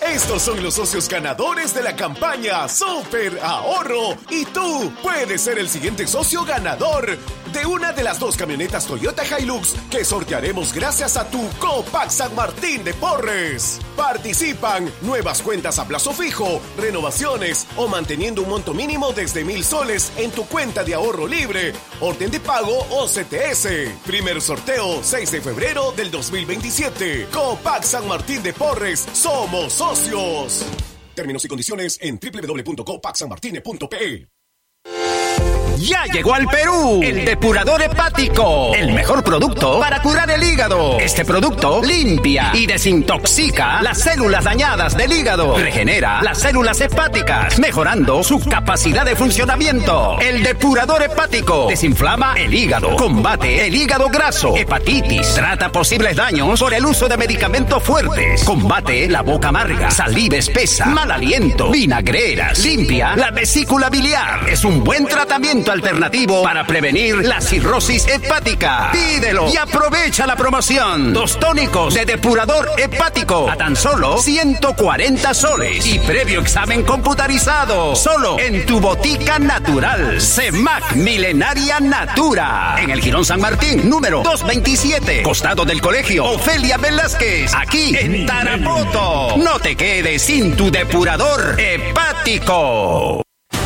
Estos son los socios ganadores de la campaña Super Ahorro y tú puedes ser el siguiente socio ganador de una de las 2 camionetas Toyota Hilux que sortearemos gracias a tu Copac San Martín de Porres. Participan nuevas cuentas a plazo fijo, renovaciones o manteniendo un monto mínimo desde 1,000 soles en tu cuenta de ahorro libre, orden de pago o CTS. Primer sorteo 6 de febrero del 2027. Copac San Martín de Porres, somos socios. Términos y condiciones en www.copacsanmartine.pe. Ya llegó al Perú el depurador hepático, el mejor producto para curar el hígado. Este producto limpia y desintoxica las células dañadas del hígado, regenera las células hepáticas, mejorando su capacidad de funcionamiento. El depurador hepático desinflama el hígado, combate el hígado graso, hepatitis, trata posibles daños por el uso de medicamentos fuertes, combate la boca amarga, saliva espesa, mal aliento, vinagreras, limpia la vesícula biliar. Es un buen tratamiento alternativo para prevenir la cirrosis hepática. Pídelo y aprovecha la promoción. 2 tónicos de depurador hepático a tan solo 140 soles y previo examen computarizado. Solo en tu botica natural. CEMAC Milenaria Natura. En el Jirón San Martín, número 227. Costado del Colegio Ofelia Velázquez. Aquí en Tarapoto. No te quedes sin tu depurador hepático.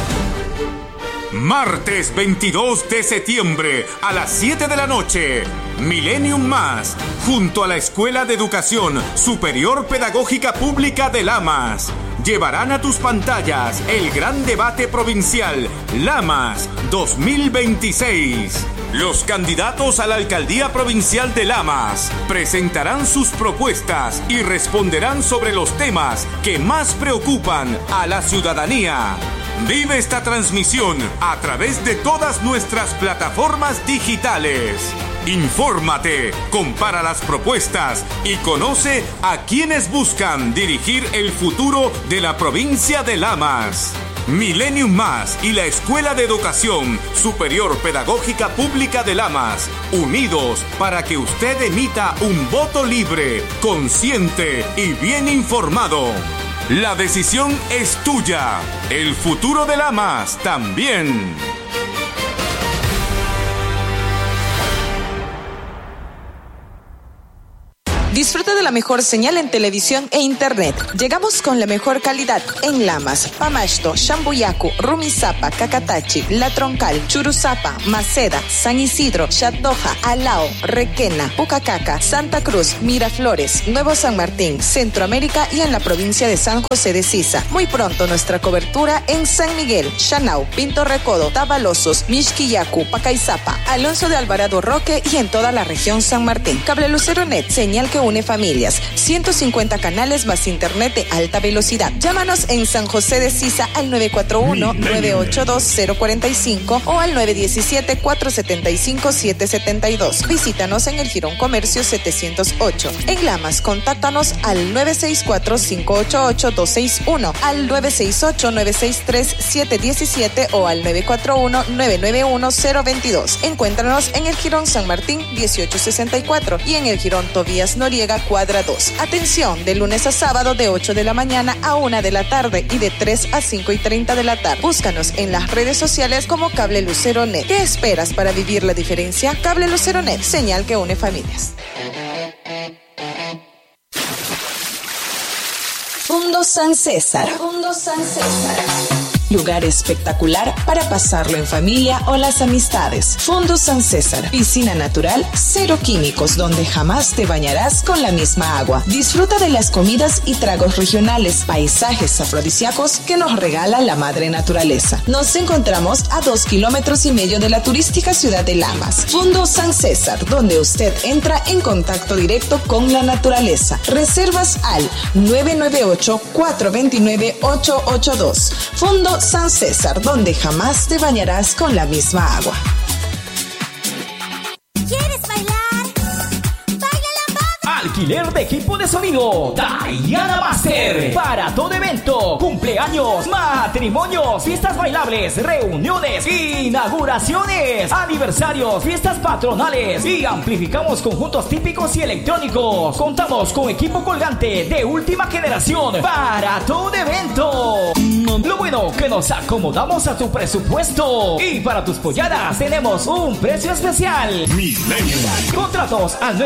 Martes 22 de septiembre a las 7 de la noche, Millennium Más, junto a la Escuela de Educación Superior Pedagógica Pública de Lamas, llevarán a tus pantallas el gran debate provincial Lamas 2026. Los candidatos a la alcaldía provincial de Lamas presentarán sus propuestas y responderán sobre los temas que más preocupan a la ciudadanía. Vive esta transmisión a través de todas nuestras plataformas digitales. Infórmate, compara las propuestas y conoce a quienes buscan dirigir el futuro de la provincia de Lamas. Millennium Más y la Escuela de Educación Superior Pedagógica Pública de Lamas, unidos para que usted emita un voto libre, consciente y bien informado. La decisión es tuya. El futuro de Lamas también. Disfruta de la mejor señal en televisión e internet. Llegamos con la mejor calidad en Lamas, Pamasto, Shambuyacu, Rumisapa, Cacatachi, La Troncal, Churuzapa, Maceda, San Isidro, Chatoja, Alao, Requena, Pucacaca, Santa Cruz, Miraflores, Nuevo San Martín, Centroamérica y en la provincia de San José de Sisa. Muy pronto nuestra cobertura en San Miguel, Chanau, Pinto Recodo, Tabalosos, Mixquillacu, Pacaizapa, Alonso de Alvarado Roque y en toda la región San Martín. Cable Lucero Net, señal que une familias, 150 canales más internet de alta velocidad. Llámanos en San José de Sisa al 941-982-045 o al 917-475-772. Visítanos en el Jirón Comercio 708. En Lamas, contáctanos al 964-588-261, al 968-963-717 o al 941-991-022. Encuéntranos en el Jirón San Martín 1864 y en el Jirón Tobías Noriega cuadra 2. Atención, de lunes a sábado de 8 de la mañana a 1 de la tarde y de 3 a 5:30 de la tarde. Búscanos en las redes sociales como Cable Lucero Net. ¿Qué esperas para vivir la diferencia? Cable Lucero Net, señal que une familias. Fundo San César. Fundo San César. Lugar espectacular para pasarlo en familia o las amistades. Fundo San César. Piscina natural, cero químicos, donde jamás te bañarás con la misma agua. Disfruta de las comidas y tragos regionales, paisajes afrodisíacos que nos regala la madre naturaleza. Nos encontramos a 2,5 kilómetros de la turística ciudad de Lamas. Fundo San César, donde usted entra en contacto directo con la naturaleza. Reservas al 998-429-882. Fundo San César, donde jamás te bañarás con la misma agua. ¿Quieres bailar? ¡Baila lambada! alquiler de equipo de sonido. Diana Master. Para todo evento, cumpleaños, matrimonios, fiestas bailables, reuniones, inauguraciones, aniversarios, fiestas patronales y amplificamos conjuntos típicos y electrónicos. Contamos con equipo colgante de última generación para todo evento. Lo bueno que nos acomodamos a tu presupuesto y para tus polladas tenemos un precio especial. Contratos al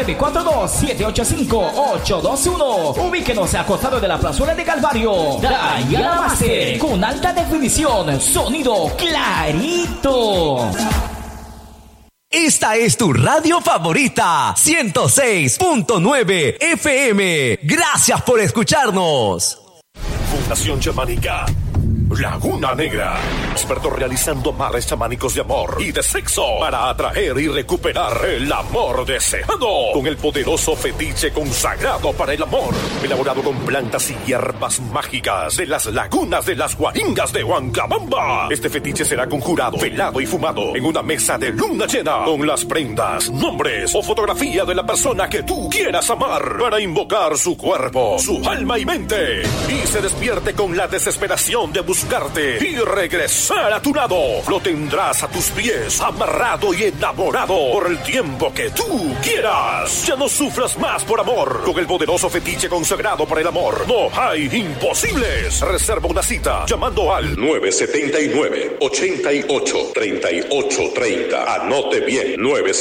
942-785-821. Ubíquenos a costado de la plazuela de Calvario. Diana Master, con alta definición, sonido clarito. Esta es tu radio favorita, 106.9 FM. Gracias por escucharnos. Fundación Chamánica Laguna Negra, expertos realizando amarres chamánicos de amor y de sexo para atraer y recuperar el amor deseado con el poderoso fetiche consagrado para el amor, elaborado con plantas y hierbas mágicas de las lagunas de las Guaringas de Huancabamba. Este fetiche será conjurado, velado y fumado en una mesa de luna llena con las prendas, nombres o fotografía de la persona que tú quieras amar para invocar su cuerpo, su alma y mente y se despierte con la desesperación de buscarte y regresar a tu lado. Lo tendrás a tus pies, amarrado y enamorado por el tiempo que tú quieras. Ya no sufras más por amor. Con el poderoso fetiche consagrado para el amor, no hay imposibles. Reserva una cita llamando al 979-88-3830. Anote bien,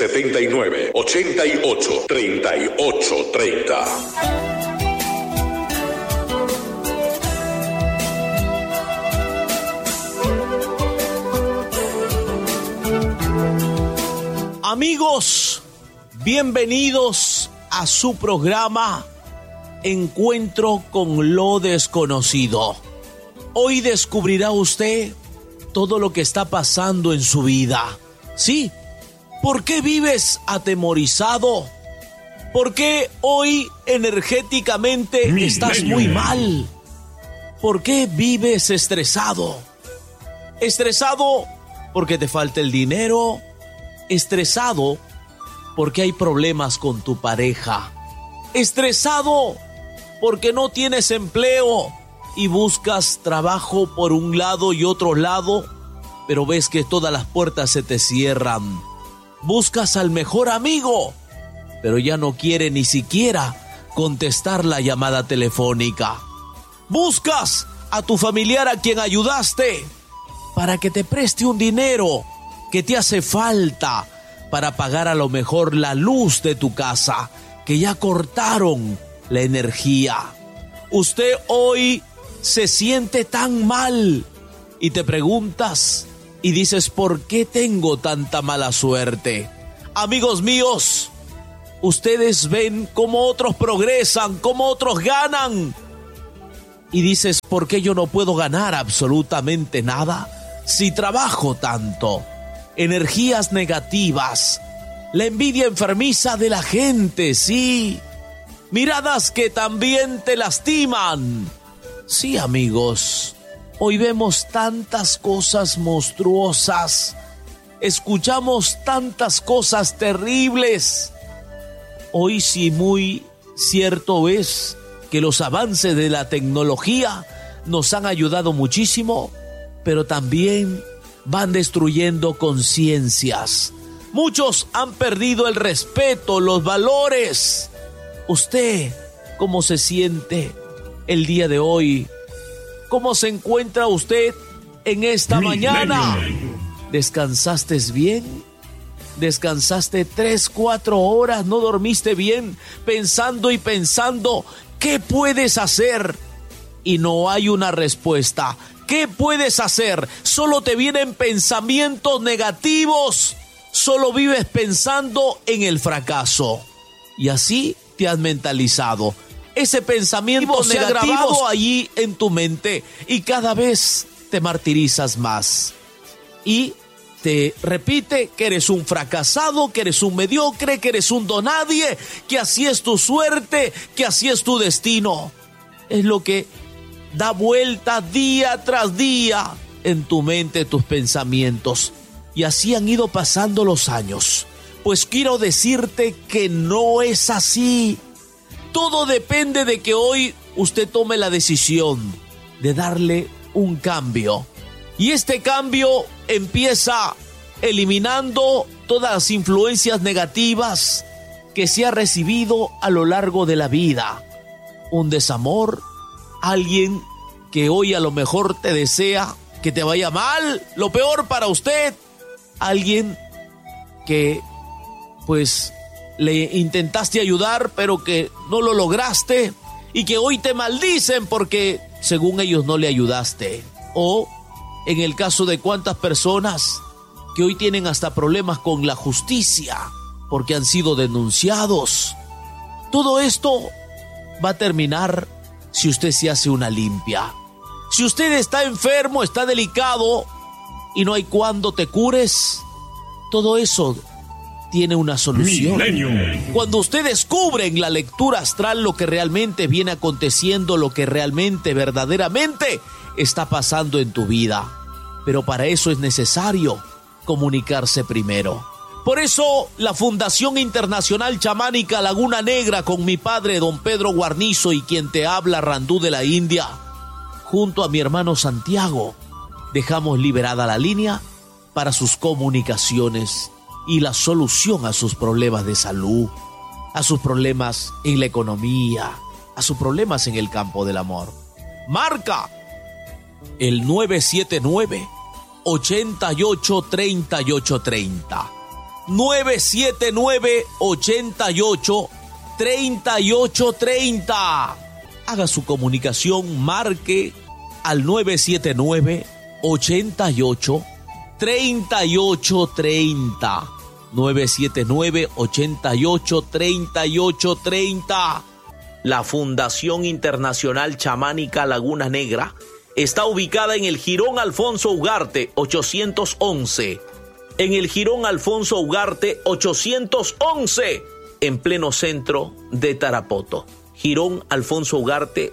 979-88-3830. Amigos, bienvenidos a su programa Encuentro con lo Desconocido. Hoy descubrirá usted todo lo que está pasando en su vida. ¿Sí? ¿Por qué vives atemorizado? ¿Por qué hoy energéticamente estás muy mal? ¿Por qué vives estresado? Estresado porque te falta el dinero. Estresado porque hay problemas con tu pareja. Estresado porque no tienes empleo y buscas trabajo por un lado y otro lado, pero ves que todas las puertas se te cierran. Buscas al mejor amigo, pero ya no quiere ni siquiera contestar la llamada telefónica. Buscas a tu familiar a quien ayudaste para que te preste un dinero que te hace falta para pagar a lo mejor la luz de tu casa, que ya cortaron la energía. Usted hoy se siente tan mal y te preguntas y dices, ¿por qué tengo tanta mala suerte? Amigos míos, ustedes ven cómo otros progresan, cómo otros ganan y dices, ¿por qué yo no puedo ganar absolutamente nada si trabajo tanto? Energías negativas, la envidia enfermiza de la gente, sí. Miradas que también te lastiman. Sí, amigos, hoy vemos tantas cosas monstruosas, escuchamos tantas cosas terribles. Hoy sí muy cierto es que los avances de la tecnología nos han ayudado muchísimo, pero también van destruyendo conciencias. Muchos han perdido el respeto, los valores. ¿Usted cómo se siente el día de hoy? ¿Cómo se encuentra usted en esta mañana? ¿Descansaste bien? ¿Descansaste 3-4 horas? ¿No dormiste bien? Pensando y pensando, ¿qué puedes hacer? Y no hay una respuesta. ¿Qué puedes hacer? Solo te vienen pensamientos negativos. Solo vives pensando en el fracaso. Y así te has mentalizado. Ese pensamiento se ha grabado allí en tu mente y cada vez te martirizas más. Y te repite que eres un fracasado, que eres un mediocre, que eres un donadie, que así es tu suerte, que así es tu destino. Es lo que da vuelta día tras día en tu mente, tus pensamientos. Y así han ido pasando los años. Pues quiero decirte que no es así. Todo depende de que hoy usted tome la decisión de darle un cambio. Y este cambio empieza eliminando todas las influencias negativas que se ha recibido a lo largo de la vida. Un desamor, alguien que hoy a lo mejor te desea que te vaya mal, lo peor para usted, alguien que pues le intentaste ayudar pero que no lo lograste y que hoy te maldicen porque según ellos no le ayudaste. O en el caso de cuántas personas que hoy tienen hasta problemas con la justicia porque han sido denunciados. Todo esto va a terminar si usted se hace una limpia. Si usted está enfermo, está delicado y no hay cuándo te cures, todo eso tiene una solución. Cuando usted descubre en la lectura astral lo que realmente viene aconteciendo, lo que realmente, verdaderamente está pasando en tu vida. Pero para eso es necesario comunicarse primero. Por eso la Fundación Internacional Chamánica Laguna Negra, con mi padre don Pedro Guarnizo y quien te habla, Randú de la India, junto a mi hermano Santiago, dejamos liberada la línea para sus comunicaciones y la solución a sus problemas de salud, a sus problemas en la economía, a sus problemas en el campo del amor. Marca el 979-883830. 979-883830. Haga su comunicación, marque al 979-883830. 979-883830. La Fundación Internacional Chamánica Laguna Negra está ubicada en el Jirón Alfonso Ugarte 811. En el Jirón Alfonso Ugarte 811, en pleno centro de Tarapoto. Jirón Alfonso Ugarte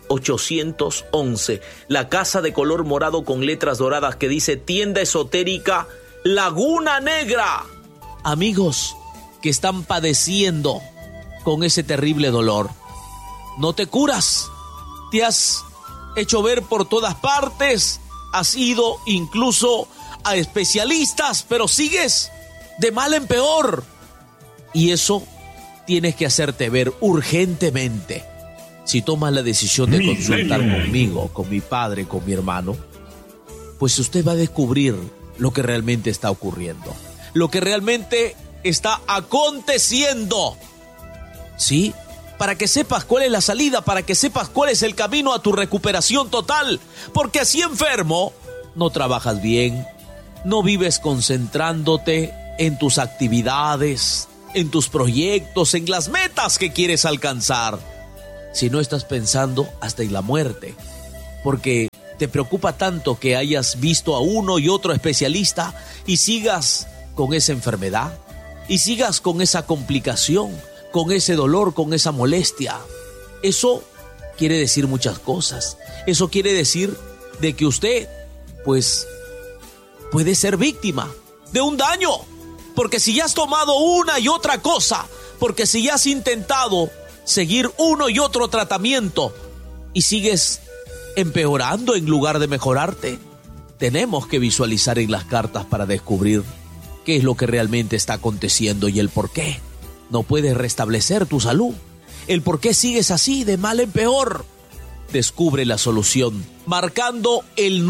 811. La casa de color morado con letras doradas que dice Tienda Esotérica Laguna Negra. Amigos que están padeciendo con ese terrible dolor, no te curas. Te has hecho ver por todas partes, has ido incluso a especialistas, pero sigues de mal en peor. Y eso tienes que hacerte ver urgentemente. Si tomas la decisión de consultar conmigo, con mi padre, con mi hermano, pues usted va a descubrir lo que realmente está ocurriendo, lo que realmente está aconteciendo. ¿Sí? Para que sepas cuál es la salida, para que sepas cuál es el camino a tu recuperación total. Porque así enfermo, no trabajas bien, no vives concentrándote en tus actividades, en tus proyectos, en las metas que quieres alcanzar. Si no estás pensando hasta en la muerte, porque te preocupa tanto que hayas visto a uno y otro especialista y sigas con esa enfermedad, y sigas con esa complicación, con ese dolor, con esa molestia. Eso quiere decir muchas cosas. Eso quiere decir de que usted, pues, puede ser víctima de un daño. Porque si ya has tomado una y otra cosa, porque si ya has intentado seguir uno y otro tratamiento y sigues empeorando en lugar de mejorarte, tenemos que visualizar en las cartas para descubrir qué es lo que realmente está aconteciendo y el por qué no puedes restablecer tu salud, el por qué sigues así de mal en peor. Descubre la solución marcando el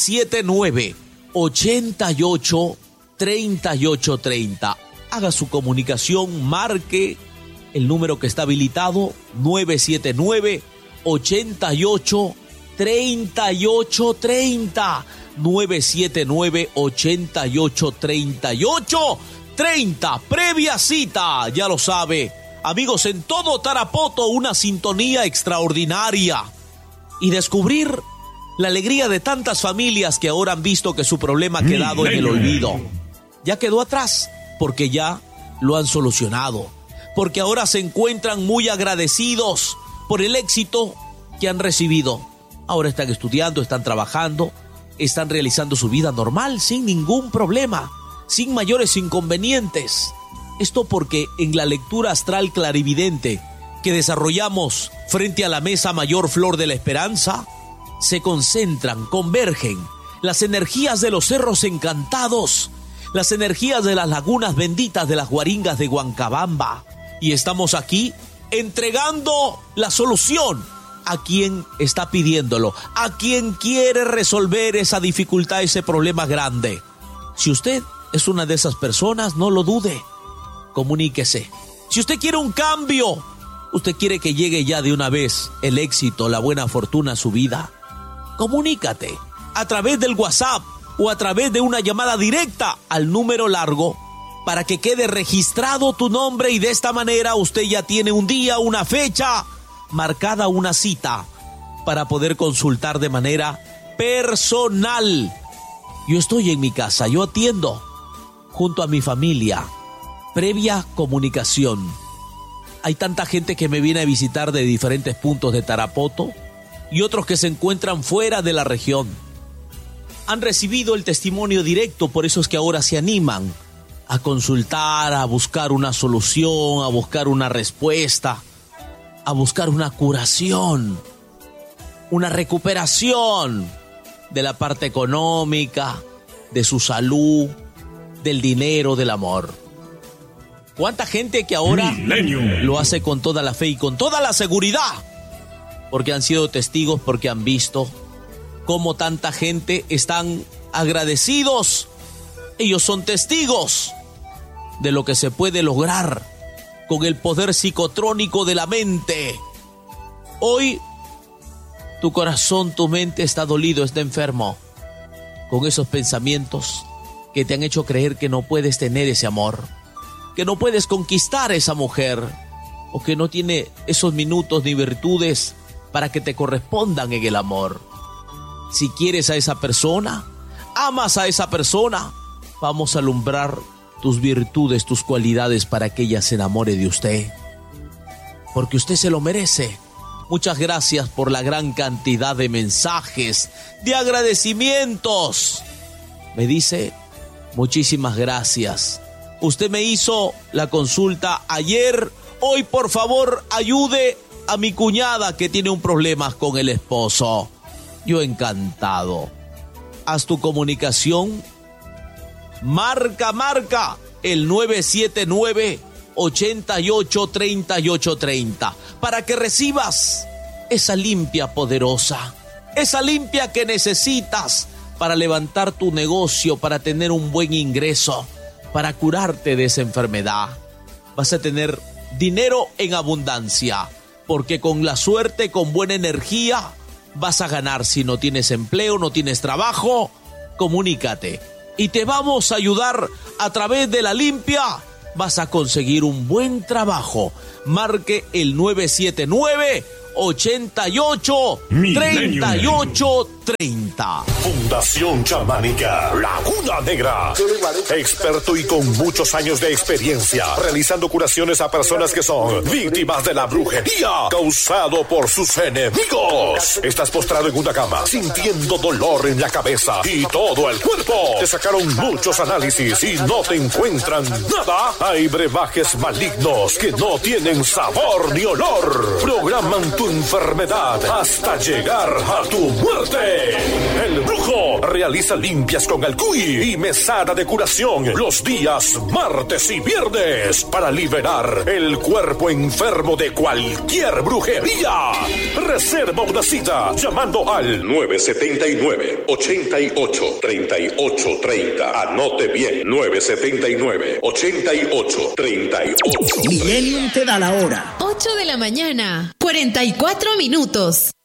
979-883830. Haga su comunicación, marque el número que está habilitado, 979-883830. 979-883830. Previa cita, ya lo sabe. Amigos, en todo Tarapoto, una sintonía extraordinaria. Y descubrir la alegría de tantas familias que ahora han visto que su problema ha quedado en el olvido. Ya quedó atrás, porque ya lo han solucionado. Porque ahora se encuentran muy agradecidos por el éxito que han recibido. Ahora están estudiando, están trabajando, están realizando su vida normal, sin ningún problema, sin mayores inconvenientes. Esto porque en la lectura astral clarividente que desarrollamos frente a la mesa mayor Flor de la Esperanza, se concentran, convergen las energías de los cerros encantados, las energías de las lagunas benditas de las guaringas de Huancabamba. Y estamos aquí entregando la solución a quien está pidiéndolo, a quien quiere resolver esa dificultad, ese problema grande. Si usted es una de esas personas, no lo dude, comuníquese. Si usted quiere un cambio, usted quiere que llegue ya de una vez el éxito, la buena fortuna a su vida, comunícate a través del WhatsApp o a través de una llamada directa al número largo para que quede registrado tu nombre y de esta manera usted ya tiene un día, una fecha marcada, una cita para poder consultar de manera personal. Yo estoy en mi casa, yo atiendo junto a mi familia, previa comunicación. Hay tanta gente que me viene a visitar de diferentes puntos de Tarapoto y otros que se encuentran fuera de la región. Han recibido el testimonio directo, por eso es que ahora se animan a consultar, a buscar una solución, a buscar una respuesta, a buscar una curación, una recuperación de la parte económica, de su salud, del dinero, del amor. ¿Cuánta gente que ahora lo hace con toda la fe y con toda la seguridad? Porque han sido testigos, porque han visto cómo tanta gente están agradecidos. Ellos son testigos de lo que se puede lograr con el poder psicotrónico de la mente. Hoy tu corazón, tu mente está dolido, está enfermo con esos pensamientos que te han hecho creer que no puedes tener ese amor, que no puedes conquistar a esa mujer, o que no tiene esos minutos ni virtudes para que te correspondan en el amor. Si quieres a esa persona, amas a esa persona, vamos a alumbrar tus virtudes, tus cualidades para que ella se enamore de usted, porque usted se lo merece. Muchas gracias por la gran cantidad de mensajes, de agradecimientos. Me dice, muchísimas gracias. Usted me hizo la consulta ayer. Hoy, por favor, ayude a mi cuñada que tiene un problema con el esposo. Yo encantado. Haz tu comunicación. Marca el 979-883830 para que recibas esa limpia poderosa, esa limpia que necesitas para levantar tu negocio, para tener un buen ingreso, para curarte de esa enfermedad. Vas a tener dinero en abundancia, porque con la suerte, con buena energía, vas a ganar. Si no tienes empleo, no tienes trabajo, comunícate y te vamos a ayudar a través de la limpia. Vas a conseguir un buen trabajo. Marque el 979-883830. Fundación Chamánica Laguna Negra. Experto y con muchos años de experiencia realizando curaciones a personas que son víctimas de la brujería causado por sus enemigos. Estás postrado en una cama sintiendo dolor en la cabeza y todo el cuerpo. Te sacaron muchos análisis y no te encuentran nada. Hay brebajes malignos que no tienen sabor ni olor. Programan tu enfermedad hasta llegar a tu muerte. El Brujo realiza limpias con alcuy y mesada de curación los días martes y viernes para liberar el cuerpo enfermo de cualquier brujería. Reserva una cita llamando al 979-883830. Anote bien, 979-883830. Millennium te da la hora. 8 de la mañana, 44 minutos.